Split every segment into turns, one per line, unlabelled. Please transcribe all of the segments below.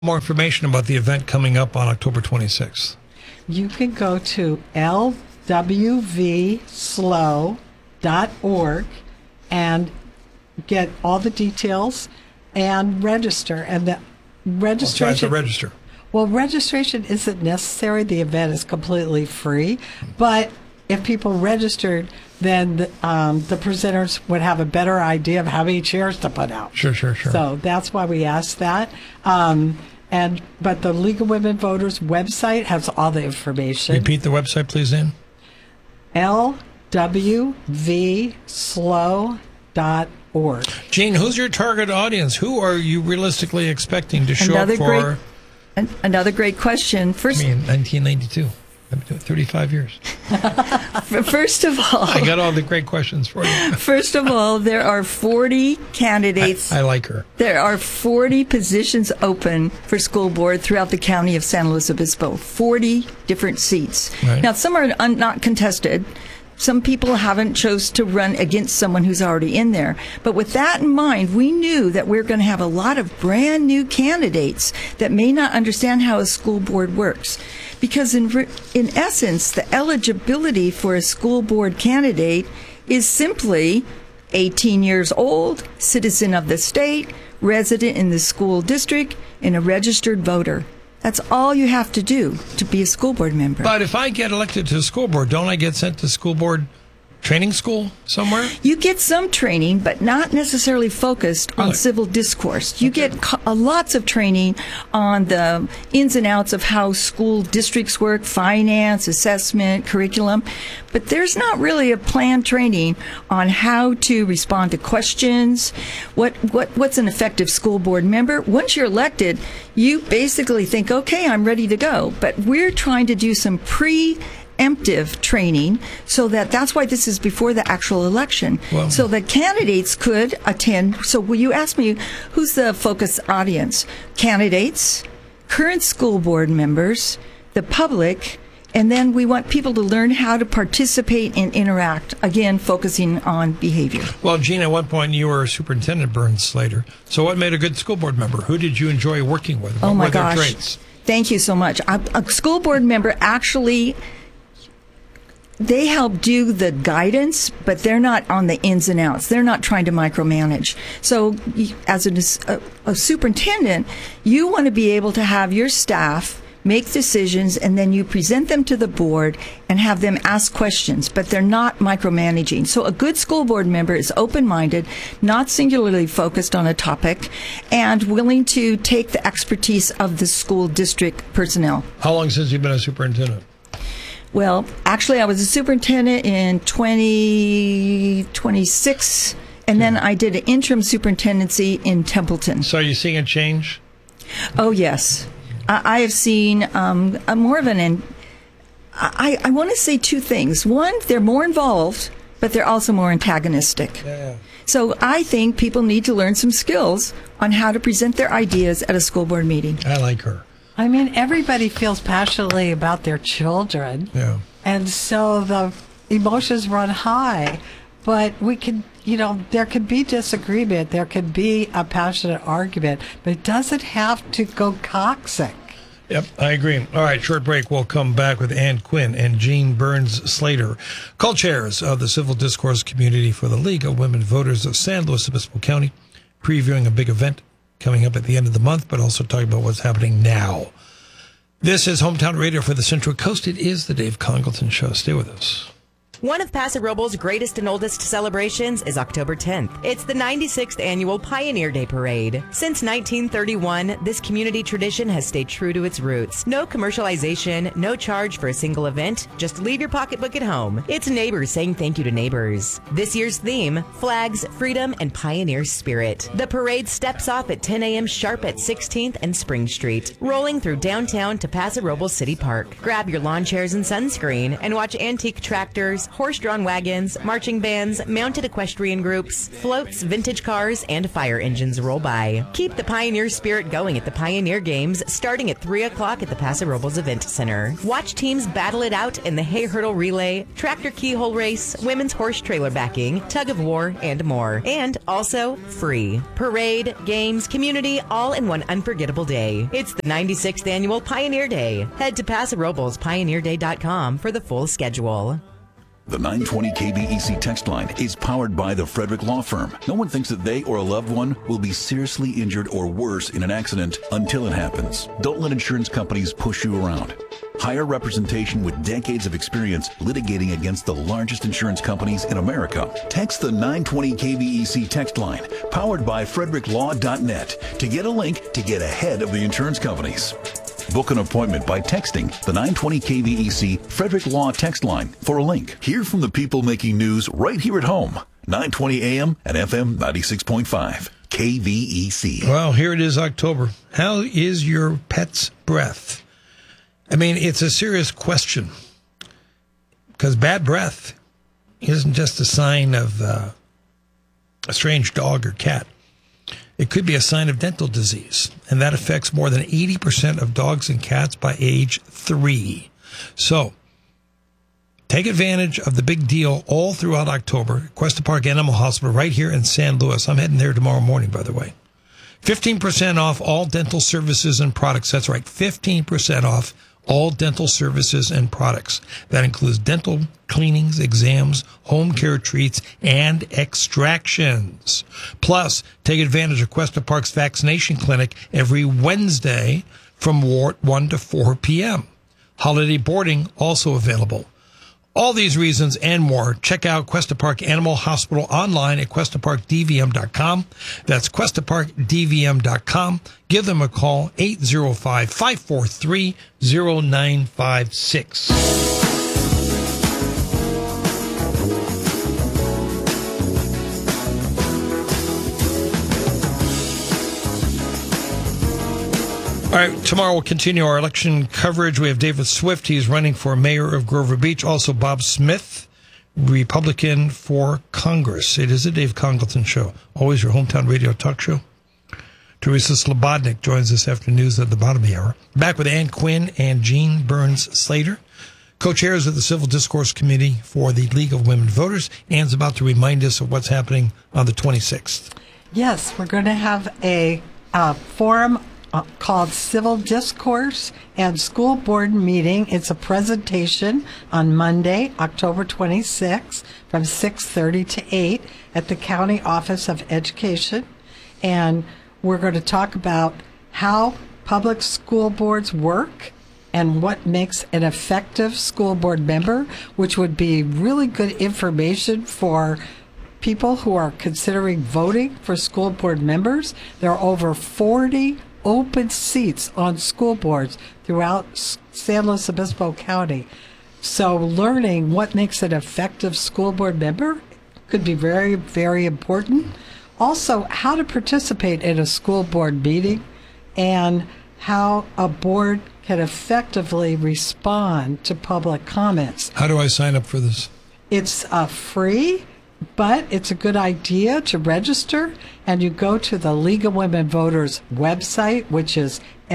More information about the event coming up on October 26th.
You can go to lwvslow.org and get all the details and register. And the registration.
Register.
Well, registration isn't necessary. The event is completely free. But if people registered, then the presenters would have a better idea of how many chairs to put out.
Sure.
So that's why we asked that. But the League of Women Voters website has all the information.
Repeat the website, please, Ann.
lwvslow.org.
Jean, who's your target audience? Who are you realistically expecting to show up for?
Another great question.
First, 1992. I've been doing 35 years.
First of all,
I got all the great questions for you.
First of all, there are 40 candidates.
I like her.
There are 40 positions open for school board throughout the county of San Luis Obispo. 40 different seats.
Right.
Now, some are not contested. Some people haven't chose to run against someone who's already in there. But with that in mind, we knew that we're going to have a lot of brand new candidates that may not understand how a school board works. Because in essence, the eligibility for a school board candidate is simply 18 years old, citizen of the state, resident in the school district, and a registered voter. That's all you have to do to be a school board member.
But if I get elected to the school board, don't I get sent to school board training school somewhere?
You get some training, but not necessarily focused on civil discourse. You get lots of training on the ins and outs of how school districts work, finance, assessment, curriculum. But there's not really a planned training on how to respond to questions, what's an effective school board member. Once you're elected, you basically think, okay, I'm ready to go. But we're trying to do some preemptive training so that's why this is before the actual election.
Well,
so that candidates could attend. So will you ask me, who's the focus audience? Candidates, current school board members, the public, and then we want people to learn how to participate and interact, again, focusing on behavior.
Well, Jean, at one point you were Superintendent Burns Slater. So what made a good school board member? Who did you enjoy working with? What were their traits?
Thank you so much. A school board member actually, they help do the guidance, but they're not on the ins and outs. They're not trying to micromanage. So as a superintendent, you want to be able to have your staff make decisions, and then you present them to the board and have them ask questions, but they're not micromanaging. So a good school board member is open-minded, not singularly focused on a topic, and willing to take the expertise of the school district personnel.
How long since you've been a superintendent?
Well, actually, I was a superintendent in 2026, and then I did an interim superintendency in Templeton.
So are you seeing a change?
Oh, yes. I have seen more of I want to say two things. One, they're more involved, but they're also more antagonistic.
Yeah.
So I think people need to learn some skills on how to present their ideas at a school board meeting.
I like her.
I mean, everybody feels passionately about their children.
Yeah.
And so the emotions run high. But we can, there can be disagreement. There can be a passionate argument. But it doesn't have to go toxic.
Yep, I agree. All right, short break. We'll come back with Ann Quinn and Jean Burns Slater, co-chairs of the Civil Discourse Community for the League of Women Voters of San Luis Obispo County, previewing a big event coming up at the end of the month, but also talking about what's happening now. This is Hometown Radio for the Central Coast. It is the Dave Congleton Show. Stay with us.
One of Paso Robles' greatest and oldest celebrations is October 10th. It's the 96th annual Pioneer Day Parade. Since 1931, this community tradition has stayed true to its roots. No commercialization, no charge for a single event. Just leave your pocketbook at home. It's neighbors saying thank you to neighbors. This year's theme, flags, freedom, and pioneer spirit. The parade steps off at 10 a.m. sharp at 16th and Spring Street, rolling through downtown to Paso Robles City Park. Grab your lawn chairs and sunscreen and watch antique tractors, horse-drawn wagons, marching bands, mounted equestrian groups, floats, vintage cars, and fire engines roll by. Keep the Pioneer spirit going at the Pioneer Games starting at 3 o'clock at the Paso Robles Event Center. Watch teams battle it out in the hay hurdle relay, tractor keyhole race, women's horse trailer backing, tug of war, and more. And also free. Parade, games, community, all in one unforgettable day. It's the 96th Annual Pioneer Day. Head to Paso Robles PioneerDay.com for the full schedule.
The 920 KBEC text line is powered by the Frederick Law Firm. No one thinks that they or a loved one will be seriously injured or worse in an accident until it happens. Don't let insurance companies push you around. Hire representation with decades of experience litigating against the largest insurance companies in America. Text the 920 KBEC text line, powered by FrederickLaw.net, to get a link to get ahead of the insurance companies. Book an appointment by texting the 920 KVEC Frederick Law text line for a link. Hear from the people making news right here at home. 920 AM and FM 96.5 KVEC.
Well, here it is, October. How is your pet's breath? I mean, it's a serious question, because bad breath isn't just a sign of a strange dog or cat. It could be a sign of dental disease, and that affects more than 80% of dogs and cats by age 3. So, take advantage of the big deal all throughout October. Cuesta Park Animal Hospital right here in San Luis. I'm heading there tomorrow morning, by the way. 15% off all dental services and products. That's right, 15% off all dental services and products. That includes dental cleanings, exams, home care treats, and extractions. Plus, take advantage of Cuesta Park's vaccination clinic every Wednesday from 1 to 4 p.m. Holiday boarding also available. All these reasons and more, check out Cuesta Park Animal Hospital online at QuestaParkDVM.com. That's QuestaParkDVM.com. Give them a call, 805-543-0956. All right, tomorrow we'll continue our election coverage. We have David Swift. He's running for mayor of Grover Beach. Also, Bob Smith, Republican for Congress. It is a Dave Congleton show. Always your hometown radio talk show. Teresa Slobodnik joins us after news at the bottom of the hour. Back with Ann Quinn and Jean Burns Slater, co-chairs of the Civil Discourse Committee for the League of Women Voters. Ann's about to remind us of what's happening on the 26th.
Yes, we're going to have a forum called Civil Discourse and School Board Meeting. It's a presentation on Monday, October 26th from 6:30 to 8 at the County Office of Education. And we're going to talk about how public school boards work and what makes an effective school board member, which would be really good information for people who are considering voting for school board members. There are over 40 open seats on school boards throughout San Luis Obispo County. So learning what makes an effective school board member could be very, very important. Also, how to participate in a school board meeting and how a board can effectively respond to public comments.
How do I sign up for this?
It's free, but it's a good idea to register, and you go to the League of Women Voters website, which is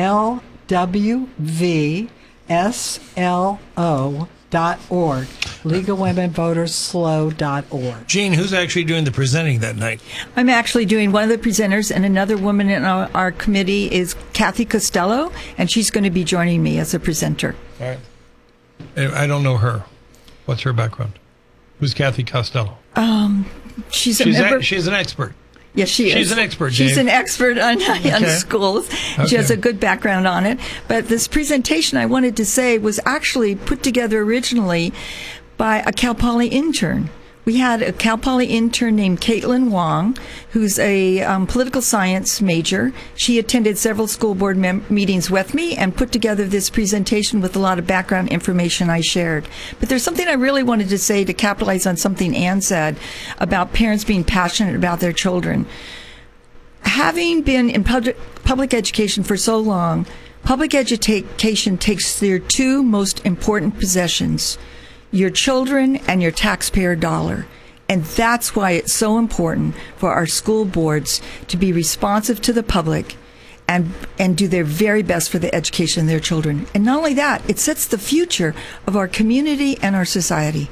LWVSLO.org. League of Women Voters SLO.org.
Jean, who's actually doing the presenting that night?
I'm actually doing one of the presenters, and another woman in our committee is Kathy Costello, and she's going to be joining me as a presenter.
All right. I don't know her. What's her background? Who's Kathy Costello?
She's an
expert.
Yes, she is.
She's an expert,
She's
Dave.
an expert on schools.
Okay.
She has a good background on it. But this presentation I wanted to say was actually put together originally by a Cal Poly intern. We had a Cal Poly intern named Caitlin Wong, who's a political science major. She attended several school board meetings with me and put together this presentation with a lot of background information I shared. But there's something I really wanted to say to capitalize on something Ann said about parents being passionate about their children. Having been in public education for so long, public education takes their two most important possessions: your children and your taxpayer dollar. And that's why it's so important for our school boards to be responsive to the public and do their very best for the education of their children. And not only that, it sets the future of our community and our society.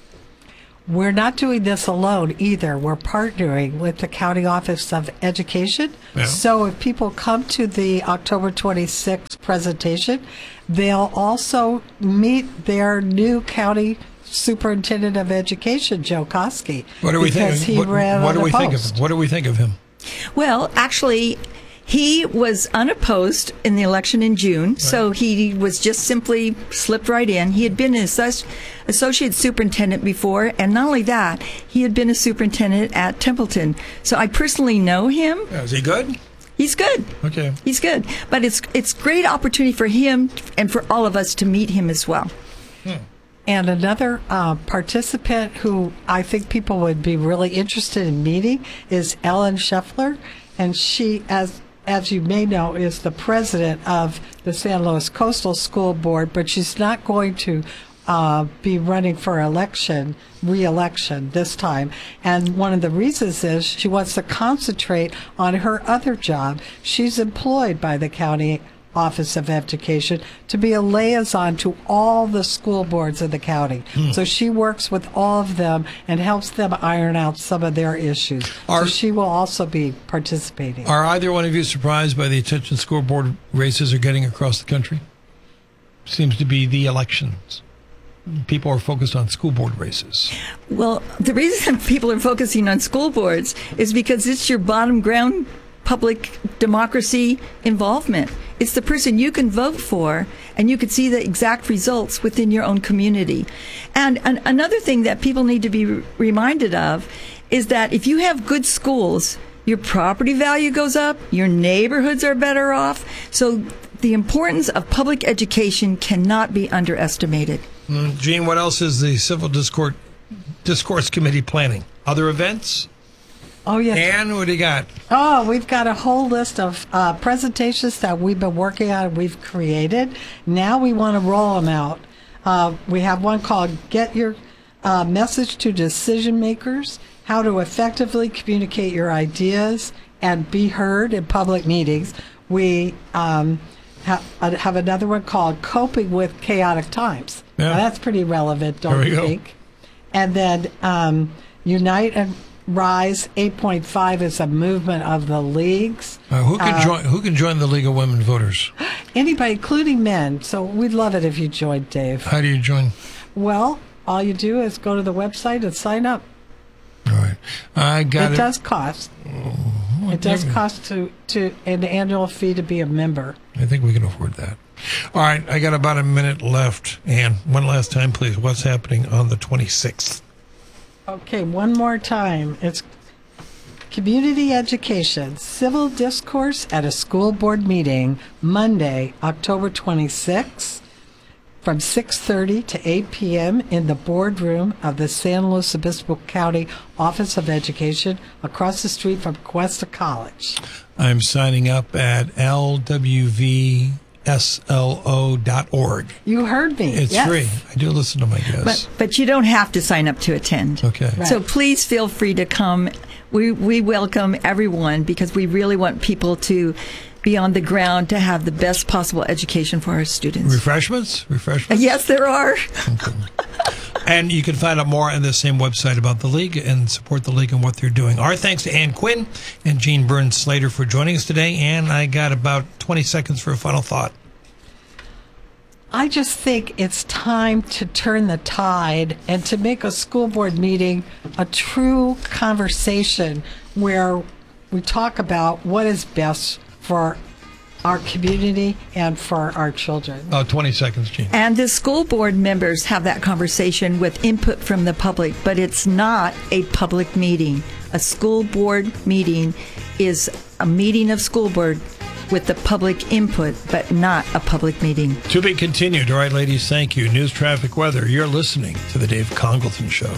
We're not doing this alone either. We're partnering with the County Office of Education.
Yeah.
So if people come to the October 26th presentation, they'll also meet their new county superintendent of education, Joe Koski.
What do we think?
Because he ran
What
on
do we
the
think of
Post.
him? What do we think of him?
Well, actually, he was unopposed in the election in June, so he was just simply slipped right in. He had been an associate superintendent before, and not only that, he had been a superintendent at Templeton. So I personally know him.
Is he good?
He's good.
Okay.
He's good. But it's great opportunity for him and for all of us to meet him as well.
And another participant who I think people would be really interested in meeting is Ellen Scheffler. And she, as you may know, is the president of the San Luis Coastal School Board, but she's not going to be running for re-election this time. And one of the reasons is she wants to concentrate on her other job. She's employed by the County Office of Education to be a liaison to all the school boards of the county. So she works with all of them and helps them iron out some of their issues. So she will also be participating.
Are either one of you surprised by the attention school board races are getting across the country? Seems to be the elections. People are focused on school board races.
Well, the reason people are focusing on school boards is because it's your bottom ground public democracy involvement. It's the person you can vote for, and you can see the exact results within your own community. And another thing that people need to be reminded of is that if you have good schools, your property value goes up, your neighborhoods are better off. So the importance of public education cannot be underestimated.
Gene, what else is the Civil Discourse Committee planning? Other events?
Oh, yes.
And what do you got?
Oh, we've got a whole list of presentations that we've been working on, we've created. Now we want to roll them out. We have one called Get Your Message to Decision Makers, How to Effectively Communicate Your Ideas and Be Heard in Public Meetings. We have another one called Coping with Chaotic Times.
Yeah.
Now, that's pretty relevant, don't you think? And then Unite and Rise 8.5 is a movement of the leagues.
Who can join the League of Women Voters?
Anybody, including men. So we'd love it if you joined, Dave.
How do you join?
Well, all you do is go to the website and sign up.
All right. I got it.
It does cost. It does cost to an annual fee to be a member.
I think we can afford that. All right. I got about a minute left. Ann, one last time, please. What's happening on the 26th?
Okay, one more time. It's community education, civil discourse at a school board meeting, Monday, October 26th, from 6:30 to 8 p.m. in the boardroom of the San Luis Obispo County Office of Education across the street from Cuesta College.
I'm signing up at LWVSLO.org.
You heard me.
It's
yes.
free. I do listen to my guests.
But you don't have to sign up to attend.
Okay.
Right.
So please feel free to come. We welcome everyone because we really want people to be on the ground to have the best possible education for our students.
Refreshments?
Yes, there are.
Okay. And you can find out more on the same website about the League and support the League and what they're doing. Our thanks to Ann Quinn and Gene Burns Slater for joining us today. And I got about 20 seconds for a final thought.
I just think it's time to turn the tide and to make a school board meeting a true conversation where we talk about what is best for our community and for our children.
20 seconds, Gene.
And the school board members have that conversation with input from the public, but it's not a public meeting. A school board meeting is a meeting of school board with the public input, but not a public meeting.
To be continued. All right, ladies, thank you. News, traffic, weather. You're listening to The Dave Congleton Show.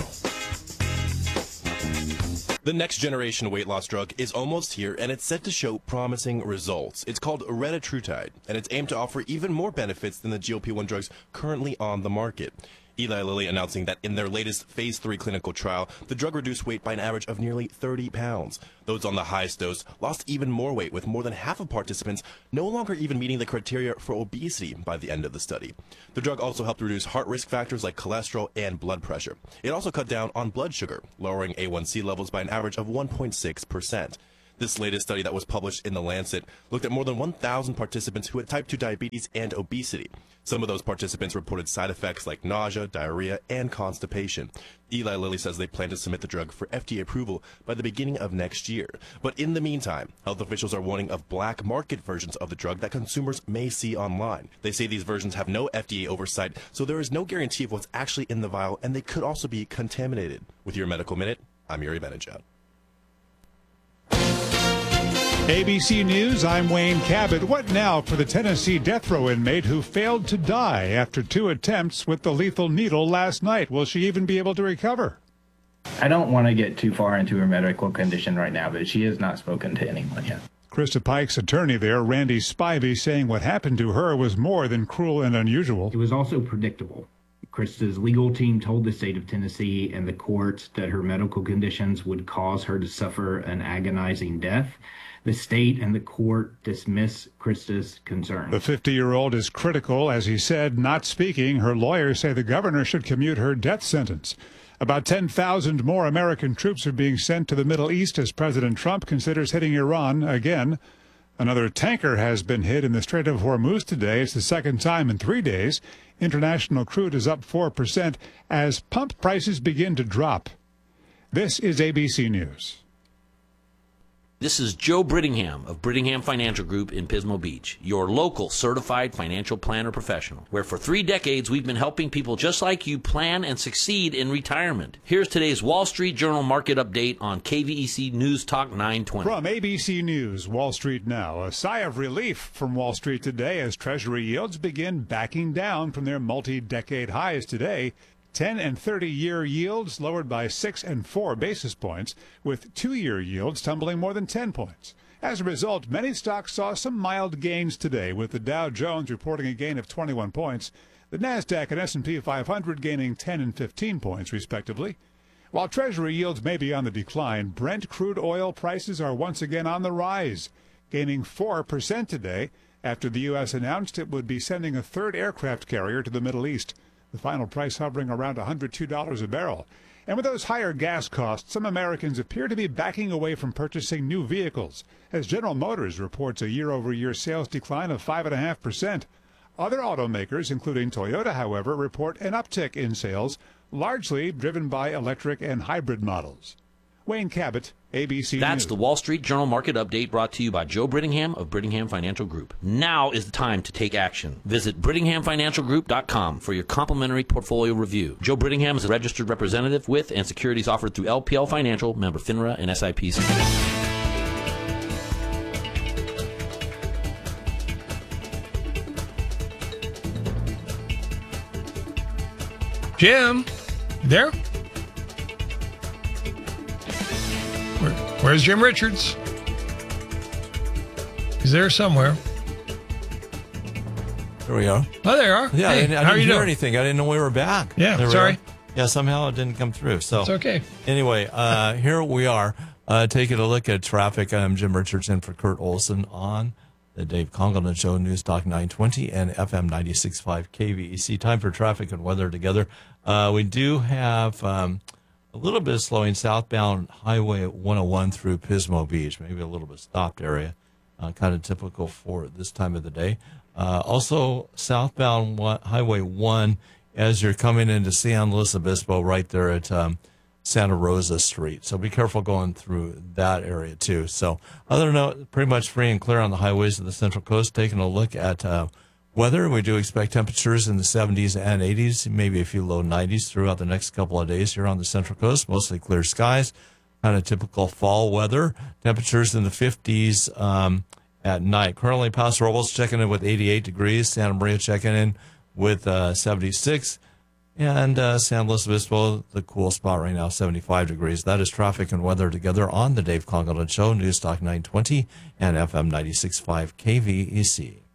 The next generation weight loss drug is almost here, and it's set to show promising results. It's called retatrutide, and it's aimed to offer even more benefits than the GLP-1 drugs currently on the market. Eli Lilly announcing that in their latest phase 3 clinical trial, the drug reduced weight by an average of nearly 30 pounds. Those on the highest dose lost even more weight, with more than half of participants no longer even meeting the criteria for obesity by the end of the study. The drug also helped reduce heart risk factors like cholesterol and blood pressure. It also cut down on blood sugar, lowering A1C levels by an average of 1.6%. This latest study that was published in The Lancet looked at more than 1,000 participants who had type 2 diabetes and obesity. Some of those participants reported side effects like nausea, diarrhea, and constipation. Eli Lilly says they plan to submit the drug for FDA approval by the beginning of next year. But in the meantime, health officials are warning of black market versions of the drug that consumers may see online. They say these versions have no FDA oversight, so there is no guarantee of what's actually in the vial, and they could also be contaminated. With your Medical Minute, I'm Yuri Benajat.
ABC News, I'm Wayne Cabot. What now for the Tennessee death row inmate who failed to die after 2 attempts with the lethal needle last night? Will she even be able to recover?
I don't want to get too far into her medical condition right now, but she has not spoken to anyone yet.
Krista Pike's attorney there, Randy Spivey, saying what happened to her was more than cruel and unusual.
It was also predictable. Krista's legal team told the state of Tennessee and the courts that her medical conditions would cause her to suffer an agonizing death. The state and the court dismiss Krista's concerns.
The 50-year-old is critical, as he said, not speaking. Her lawyers say the governor should commute her death sentence. About 10,000 more American troops are being sent to the Middle East as President Trump considers hitting Iran again. Another tanker has been hit in the Strait of Hormuz today. It's the second time in 3 days. International crude is up 4% as pump prices begin to drop. This is ABC News.
This is Joe Brittingham of Brittingham Financial Group in Pismo Beach, your local certified financial planner professional, where for 3 decades we've been helping people just like you plan and succeed in retirement. Here's today's Wall Street Journal market update on KVEC News Talk 920.
From ABC News, Wall Street Now, a sigh of relief from Wall Street today as Treasury yields begin backing down from their multi-decade highs today. 10 and 30-year yields lowered by 6 and 4 basis points, with 2-year yields tumbling more than 10 points. As a result, many stocks saw some mild gains today, with the Dow Jones reporting a gain of 21 points, the Nasdaq and S&P 500 gaining 10 and 15 points, respectively. While Treasury yields may be on the decline, Brent crude oil prices are once again on the rise, gaining 4% today after the U.S. announced it would be sending a third aircraft carrier to the Middle East. The final price hovering around $102 a barrel. And with those higher gas costs, some Americans appear to be backing away from purchasing new vehicles, as General Motors reports a year-over-year sales decline of 5.5%. Other automakers, including Toyota, however, report an uptick in sales, largely driven by electric and hybrid models. Wayne Cabot, ABC News.
That's the Wall Street Journal market update brought to you by Joe Brittingham of Brittingham Financial Group. Now is the time to take action. Visit BrittinghamFinancialGroup.com for your complimentary portfolio review. Joe Brittingham is a registered representative with and securities offered through LPL Financial, member FINRA and SIPC.
Jim, there? Where's Jim Richards? He's there somewhere.
There we are.
Oh, there you are.
Yeah,
hey,
I didn't hear anything. I didn't know we were back.
Yeah, sorry.
Yeah, somehow it didn't come through. So
it's okay.
Anyway, here we are taking a look at traffic. I'm Jim Richards in for Kurt Olson on the Dave Congleton Show, News Talk 920 and FM 96.5 KVEC. Time for traffic and weather together. We do have a little bit of slowing southbound Highway 101 through Pismo Beach, maybe a little bit stopped area, kind of typical for this time of the day. Also, southbound Highway 1 as you're coming into San Luis Obispo right there at Santa Rosa Street. So be careful going through that area, too. So other than that, pretty much free and clear on the highways of the Central Coast. Taking a look at weather, we do expect temperatures in the 70s and 80s, maybe a few low 90s throughout the next couple of days here on the Central Coast. Mostly clear skies, kind of typical fall weather. Temperatures in the 50s at night. Currently, Paso Robles checking in with 88 degrees. Santa Maria checking in with 76. And San Luis Obispo, the cool spot right now, 75 degrees. That is traffic and weather together on the Dave Congleton Show, News Talk 920 and FM 96.5 KVEC.